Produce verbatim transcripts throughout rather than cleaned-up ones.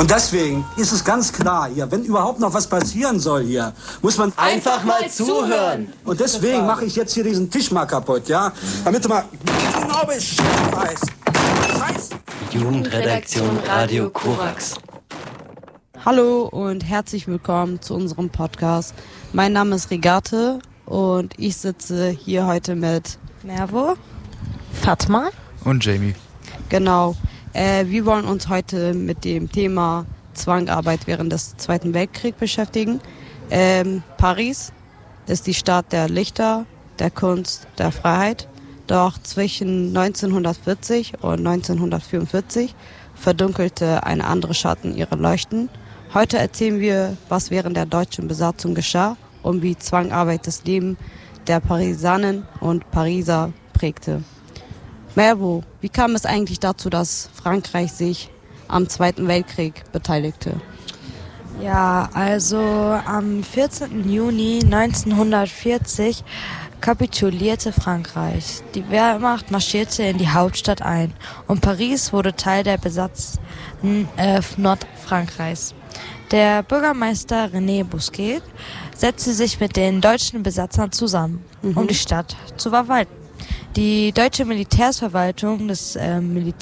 Und deswegen ist es ganz klar hier, wenn überhaupt noch was passieren soll hier, muss man einfach mal zuhören. Und deswegen mache ich jetzt hier diesen Tisch mal kaputt, ja? Damit du mal genau Bescheid weißt. Scheiße. Jugendredaktion Radio Korax. Hallo und herzlich willkommen zu unserem Podcast. Mein Name ist Regate und ich sitze hier heute mit Mervo, Fatma und Jamie. Genau. Äh, wir wollen uns heute mit dem Thema Zwangsarbeit während des Zweiten Weltkriegs beschäftigen. Ähm, Paris ist die Stadt der Lichter, der Kunst, der Freiheit. Doch zwischen neunzehnhundertvierzig und neunzehnhundertvierundvierzig verdunkelte eine andere Schatten ihre Leuchten. Heute erzählen wir, was während der deutschen Besatzung geschah und wie Zwangsarbeit das Leben der Parisanen und Pariser prägte. Mervo, wie kam es eigentlich dazu, dass Frankreich sich am Zweiten Weltkrieg beteiligte? Ja, also am vierzehnten Juni neunzehnhundertvierzig kapitulierte Frankreich. Die Wehrmacht marschierte in die Hauptstadt ein und Paris wurde Teil der besatzten äh, Nordfrankreichs. Der Bürgermeister René Bousquet setzte sich mit den deutschen Besatzern zusammen, mhm. um die Stadt zu verwalten. Die deutsche Militärsverwaltung, das äh,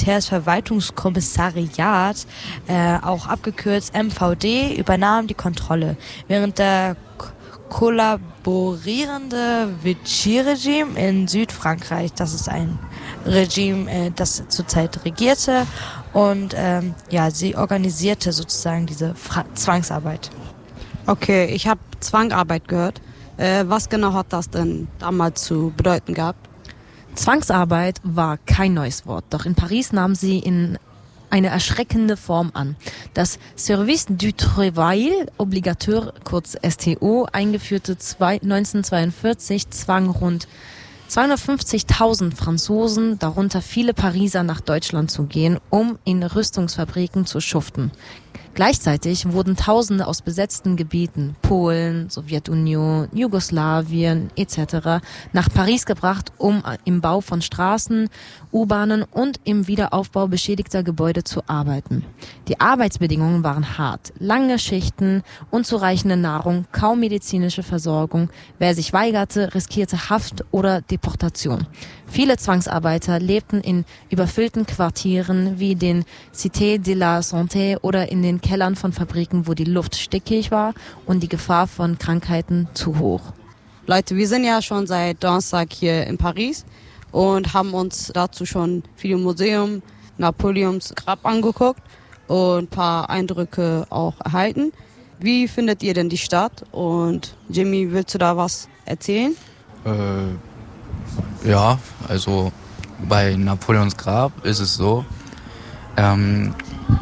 Militärsverwaltungskommissariat, äh, auch abgekürzt M V D, übernahm die Kontrolle, während der k- kollaborierende Vichy-Regime in Südfrankreich, das ist ein Regime, äh, das zurzeit regierte, und ähm, ja, sie organisierte sozusagen diese Fra- Zwangsarbeit. Okay, ich habe Zwangsarbeit gehört. Äh, was genau hat das denn damals zu bedeuten gehabt? Zwangsarbeit war kein neues Wort, doch in Paris nahm sie in eine erschreckende Form an. Das Service du Travail Obligatoire, kurz S T O, eingeführte neunzehnhundertzweiundvierzig, zwang rund zweihundertfünfzigtausend Franzosen, darunter viele Pariser, nach Deutschland zu gehen, um in Rüstungsfabriken zu schuften. Gleichzeitig wurden Tausende aus besetzten Gebieten, Polen, Sowjetunion, Jugoslawien et cetera, nach Paris gebracht, um im Bau von Straßen, U-Bahnen und im Wiederaufbau beschädigter Gebäude zu arbeiten. Die Arbeitsbedingungen waren hart, lange Schichten, unzureichende Nahrung, kaum medizinische Versorgung. Wer sich weigerte, riskierte Haft oder Deportation. Viele Zwangsarbeiter lebten in überfüllten Quartieren wie den Cité de la Santé oder in den Kellern von Fabriken, wo die Luft stickig war und die Gefahr von Krankheiten zu hoch. Leute, wir sind ja schon seit Donnerstag hier in Paris und haben uns dazu schon viele Museum, Napoleons Grab angeguckt und ein paar Eindrücke auch erhalten. Wie findet ihr denn die Stadt? Und Jimmy, willst du da was erzählen? Äh, ja, also bei Napoleons Grab ist es so, ähm,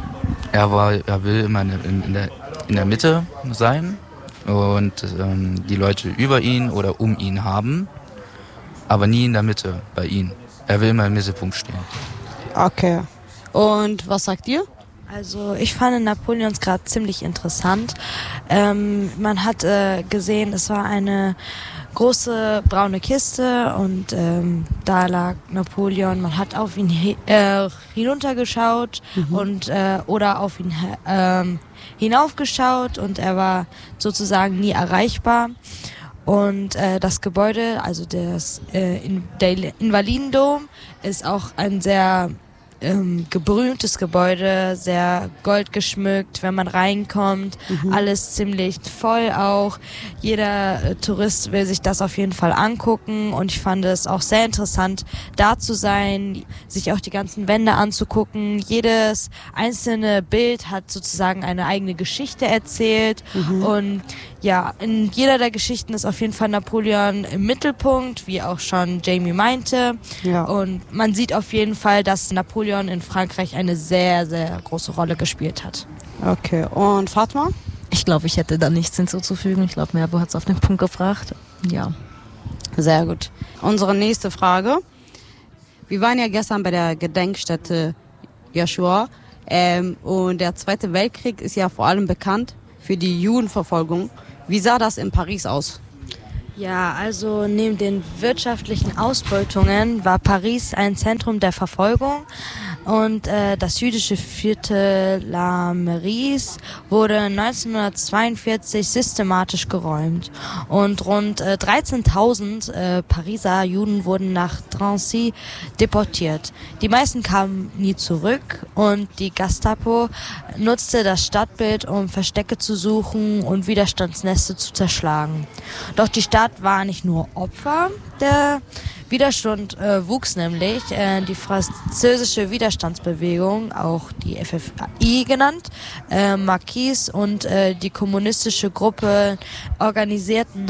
er war, er will immer in, in, der, in der Mitte sein und ähm, die Leute über ihn oder um ihn haben, aber nie in der Mitte bei ihm. Er will immer im Mittelpunkt stehen. Okay. Und was sagt ihr? Also ich fand Napoleons Grab ziemlich interessant. Ähm, man hat äh, gesehen, es war eine große braune Kiste und ähm, da lag Napoleon. Man hat auf ihn he- äh, hinuntergeschaut mhm. und äh, oder auf ihn ähm, hinaufgeschaut und er war sozusagen nie erreichbar. Und äh, das Gebäude, also das, äh, in, der Invalidendom, ist auch ein sehr ähm, gebrühmtes Gebäude, sehr goldgeschmückt, wenn man reinkommt, mhm. alles ziemlich voll auch. Jeder äh, Tourist will sich das auf jeden Fall angucken und ich fand es auch sehr interessant, da zu sein, sich auch die ganzen Wände anzugucken. Jedes einzelne Bild hat sozusagen eine eigene Geschichte erzählt mhm. und ja, in jeder der Geschichten ist auf jeden Fall Napoleon im Mittelpunkt, wie auch schon Jamie meinte. Ja. Und man sieht auf jeden Fall, dass Napoleon in Frankreich eine sehr, sehr große Rolle gespielt hat. Okay, und Fatma? Ich glaube, ich hätte da nichts hinzuzufügen. Ich glaube, Mervo hat es auf den Punkt gebracht. Ja. Sehr gut. Unsere nächste Frage. Wir waren ja gestern bei der Gedenkstätte Joshua. Ähm, und der Zweite Weltkrieg ist ja vor allem bekannt für die Judenverfolgung. Wie sah das in Paris aus? Ja, also neben den wirtschaftlichen Ausbeutungen war Paris ein Zentrum der Verfolgung. Und äh, das jüdische Viertel La Merise wurde neunzehnhundertzweiundvierzig systematisch geräumt. Und rund äh, dreizehntausend äh, Pariser Juden wurden nach Drancy deportiert. Die meisten kamen nie zurück und die Gestapo nutzte das Stadtbild, um Verstecke zu suchen und Widerstandsneste zu zerschlagen. Doch die Stadt war nicht nur Opfer der Widerstand äh, wuchs nämlich. Äh, die französische Widerstandsbewegung, auch die F F I genannt, äh, Marquis und äh, die kommunistische Gruppe organisierten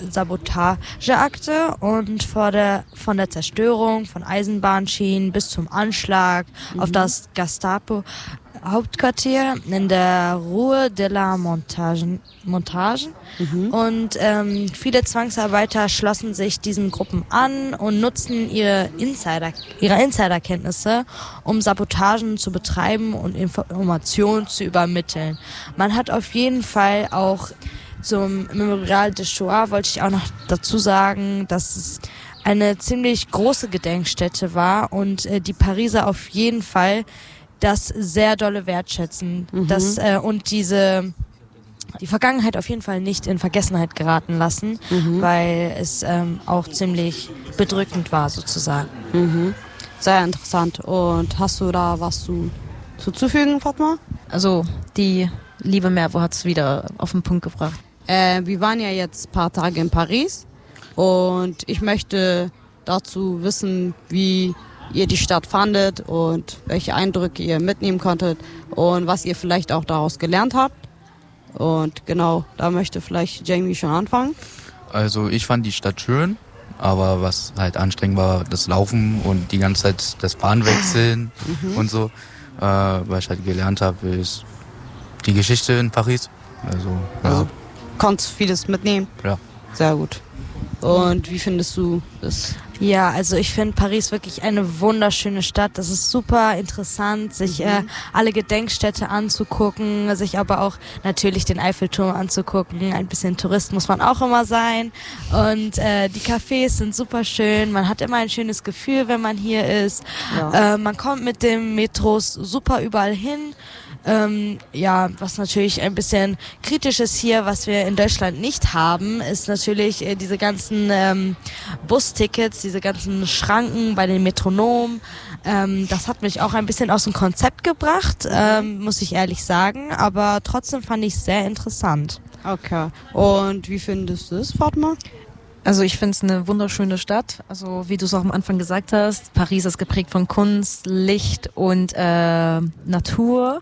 Sabotageakte und vor der, von der Zerstörung von Eisenbahnschienen bis zum Anschlag mhm. auf das Gestapo Hauptquartier in der Rue de la Montage. Montage. Mhm. Und ähm, viele Zwangsarbeiter schlossen sich diesen Gruppen an und nutzten ihre Insider, ihre Insiderkenntnisse, um Sabotagen zu betreiben und Informationen zu übermitteln. Man hat auf jeden Fall auch zum Memorial de Shoah, wollte ich auch noch dazu sagen, dass es eine ziemlich große Gedenkstätte war und äh, die Pariser auf jeden Fall das sehr dolle wertschätzen, mhm. das äh, und diese die Vergangenheit auf jeden Fall nicht in Vergessenheit geraten lassen, mhm. weil es ähm, auch ziemlich bedrückend war sozusagen. Mhm. Sehr interessant. Und hast du da was zu zuzufügen, Fatma? Also die liebe Mervo hat es wieder auf den Punkt gebracht. Äh, wir waren ja jetzt ein paar Tage in Paris und ich möchte dazu wissen, wie ihr die Stadt fandet und welche Eindrücke ihr mitnehmen konntet und was ihr vielleicht auch daraus gelernt habt. Und genau, da möchte vielleicht Jamie schon anfangen. Also ich fand die Stadt schön, aber was halt anstrengend war, das Laufen und die ganze Zeit das Bahnwechseln mhm. und so. Äh, was ich halt gelernt habe, ist die Geschichte in Paris. Also, ja. Also konntest vieles mitnehmen? Ja. Sehr gut. Und wie findest du das? Ja, also ich finde Paris wirklich eine wunderschöne Stadt. Das ist super interessant, sich mhm. äh, alle Gedenkstätte anzugucken, sich aber auch natürlich den Eiffelturm anzugucken. Ein bisschen Tourist muss man auch immer sein. Und äh, die Cafés sind super schön. Man hat immer ein schönes Gefühl, wenn man hier ist. Ja. Äh, man kommt mit dem Metros super überall hin. Ähm, ja, was natürlich ein bisschen kritisch ist hier, was wir in Deutschland nicht haben, ist natürlich äh, diese ganzen ähm, Bustickets, diese ganzen Schranken bei den Metronomen. Ähm, das hat mich auch ein bisschen aus dem Konzept gebracht, ähm, muss ich ehrlich sagen, aber trotzdem fand ich es sehr interessant. Okay. Und wie findest du es, Fatma? Also ich finde es eine wunderschöne Stadt. Also wie du es auch am Anfang gesagt hast, Paris ist geprägt von Kunst, Licht und äh, Natur.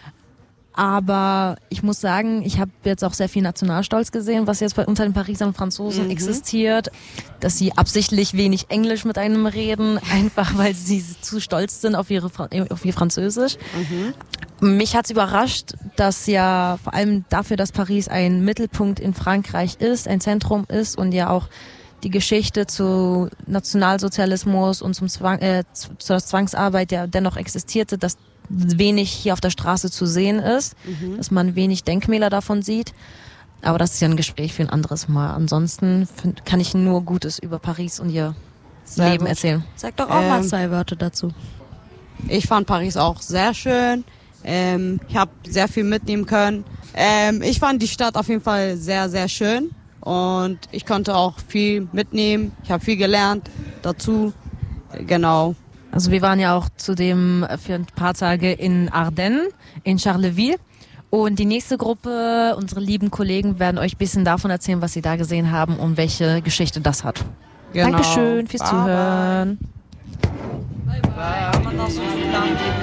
Aber ich muss sagen, ich habe jetzt auch sehr viel Nationalstolz gesehen, was jetzt bei unter den Parisern und Franzosen mhm. existiert, dass sie absichtlich wenig Englisch mit einem reden, einfach weil sie zu stolz sind auf ihre auf ihr Französisch. Mhm. Mich hat's überrascht, dass ja vor allem dafür, dass Paris ein Mittelpunkt in Frankreich ist, ein Zentrum ist und ja auch die Geschichte zu Nationalsozialismus und zum Zwang, äh, zur Zwangsarbeit, der dennoch existierte, dass wenig hier auf der Straße zu sehen ist, mhm. dass man wenig Denkmäler davon sieht. Aber das ist ja ein Gespräch für ein anderes Mal. Ansonsten find, kann ich nur Gutes über Paris und ihr sehr Leben gut. erzählen. Sag doch auch ähm, mal zwei Wörter dazu. Ich fand Paris auch sehr schön. Ähm, ich habe sehr viel mitnehmen können. Ähm, ich fand die Stadt auf jeden Fall sehr, sehr schön. Und ich konnte auch viel mitnehmen. Ich habe viel gelernt dazu. Genau. Also wir waren ja auch zudem für ein paar Tage in Ardennes, in Charleville. Und die nächste Gruppe, unsere lieben Kollegen, werden euch ein bisschen davon erzählen, was sie da gesehen haben und welche Geschichte das hat. Genau. Dankeschön fürs bye Zuhören. Bye bye.